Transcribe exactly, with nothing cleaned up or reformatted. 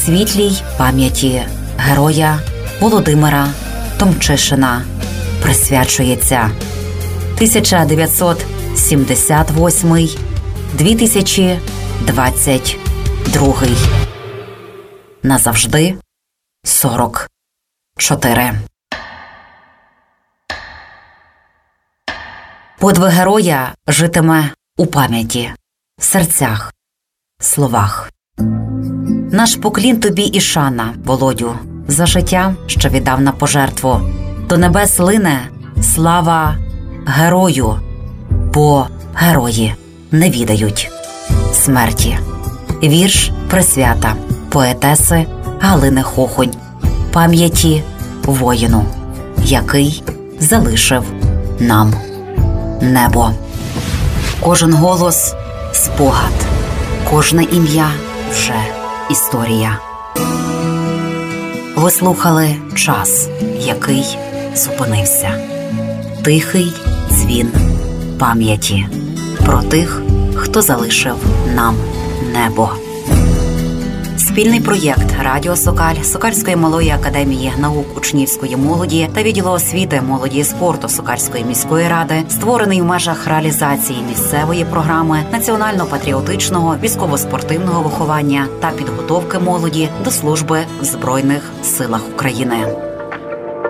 світлій пам'яті героя Володимира Томчишина присвячується тисяча дев'ятсот сімдесят восьмий - дві тисячі двадцять другий. Назавжди сорок чотири. Подвиг героя житиме у пам'яті, серцях, словах. Наш поклін тобі і шана, Володю, за життя, що віддав на пожертву. До небес лине слава герою, бо герої не відають смерті. Вірш присвята поетеси Галини Хохонь пам'яті воїну, який залишив нам небо. Кожен голос – спогад, кожне ім'я – вже історія. Ви слухали «Час, який зупинився». Тихий дзвін пам'яті про тих, хто залишив нам небо. Спільний проєкт Радіо Сокаль, Сокальської малої академії наук учнівської молоді та відділу освіти, молоді і спорту Сокальської міської ради, створений в межах реалізації місцевої програми національно-патріотичного військово-спортивного виховання та підготовки молоді до служби в Збройних силах України.